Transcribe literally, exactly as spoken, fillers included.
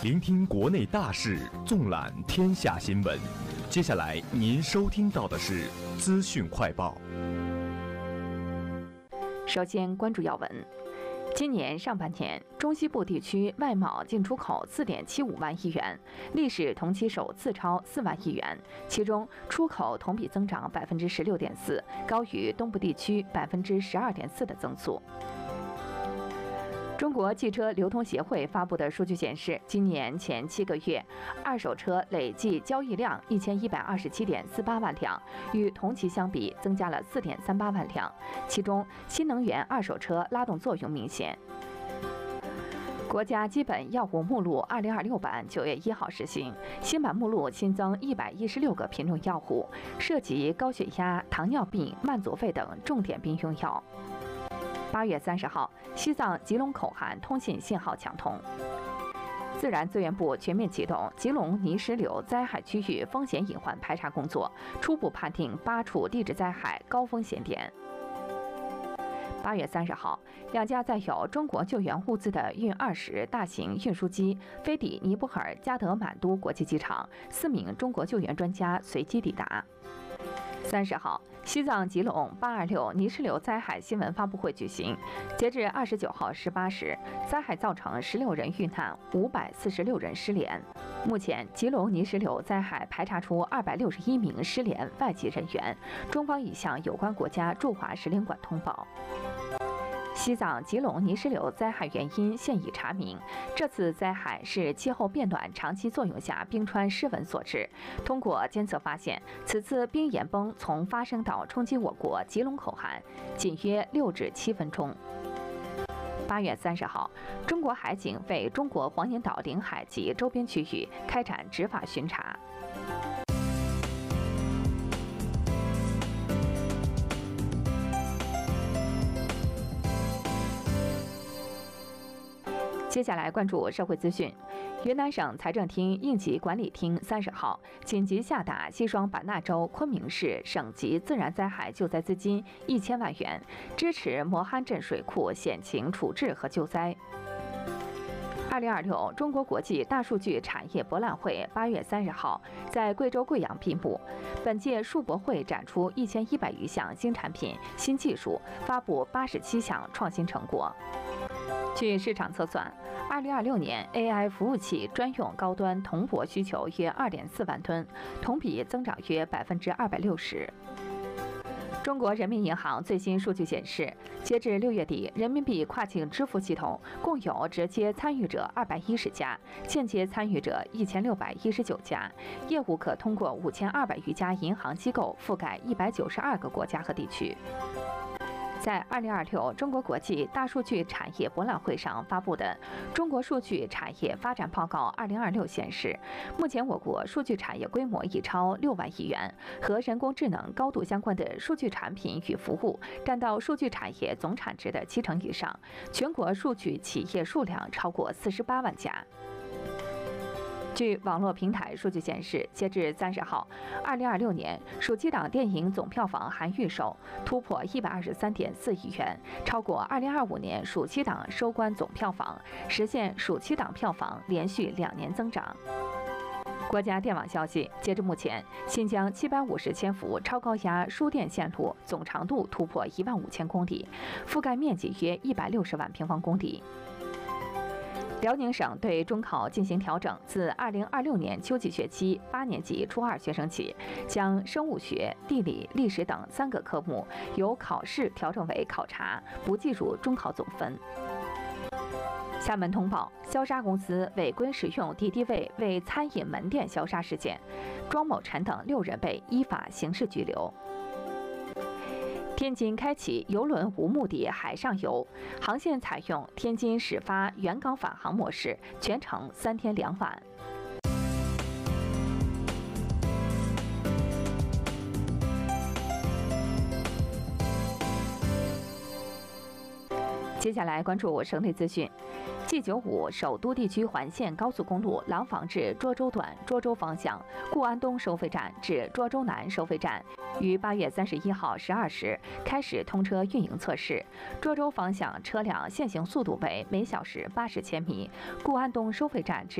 聆听国内大事，纵览天下新闻。接下来您收听到的是资讯快报。 首先关注要闻。今年上半年，中西部地区外贸进出口 四点七五万亿元，历史同期首次超四万亿元，其中出口同比增长 百分之十六点四， 高于东部地区 百分之十二点四 的增速。中国汽车流通协会发布的数据显示，今年前七个月，二手车累计交易量一千一百二十七点四八万辆，与同期相比增加了四点三八万辆，其中新能源二手车拉动作用明显。国家基本药物目录二零二六版九月一号实行，新版目录新增一百一十六个品种药物，涉及高血压、糖尿病、慢阻肺等重点病用药。八月三十号，西藏吉隆口岸通信信号抢通。自然资源部全面启动吉隆泥石流灾害区域风险隐患排查工作，初步判定八处地质灾害高风险点。八月三十号，两架载有中国救援物资的运二十大型运输机飞抵尼泊尔加德满都国际机场，四名中国救援专家随机抵达。三十号，西藏吉隆八二六泥石流灾害新闻发布会举行。截至二十九号十八时，灾害造成十六人遇难，五百四十六人失联。目前，吉隆泥石流灾害排查出二百六十一名失联外籍人员，中方已向有关国家驻华使领馆通报。西藏吉隆泥石流灾害原因现已查明，这次灾害是气候变暖长期作用下冰川失温所致。通过监测发现，此次冰岩崩从发生到冲击我国吉隆口岸，仅约六至七分钟。八月三十号，中国海警为中国黄岩岛领海及周边区域开展执法巡查。接下来关注社会资讯。云南省财政厅应急管理厅三十号紧急下达西双版纳州昆明市省级自然灾害救灾资金一千万元，支持磨憨镇水库险情处置和救灾。二零二六中国国际大数据产业博览会八月三十号在贵州贵阳闭幕。本届数博会展出一千一百余项新产品、新技术，发布八十七项创新成果。据市场测算，二零二六年 A I 服务器专用高端铜箔需求约 二点四万吨，同比增长约百分之二百六十。中国人民银行最新数据显示，截至六月底，人民币跨境支付系统共有直接参与者二百一十家，间接参与者一千六百一十九家，业务可通过五千二百余家银行机构，覆盖一百九十二个国家和地区。在二零二六中国国际大数据产业博览会上发布的《中国数据产业发展报告二零二六》显示，目前我国数据产业规模已超六万亿元，和人工智能高度相关的数据产品与服务占到数据产业总产值的七成以上，全国数据企业数量超过四十八万家。据网络平台数据显示，截至三十号，二零二六年暑期档电影总票房含预售突破一百二十三点四亿元，超过二零二五年暑期档收官总票房，实现暑期档票房连续两年增长。国家电网消息，截至目前，新疆七百五十千伏超高压输电线路总长度突破一万五千公里，覆盖面积约一百六十万平方公里。辽宁省对中考进行调整，自二零二六年秋季学期八年级初二学生起，将生物学、地理、历史等三个科目由考试调整为考察，不计入中考总分。厦门通报：消杀公司违规使用敌敌畏为餐饮门店消杀事件，庄某晨等六人被依法刑事拘留。天津开启邮轮无目的海上游，航线采用天津始发原港返航模式，全程三天两晚。接下来关注省内资讯。G 九五首都地区环线高速公路廊坊至涿州段涿州方向固安东收费站至涿州南收费站于八月三十一号十二时开始通车运营测试，涿州方向车辆限行速度为每小时八十千米，固安东收费站至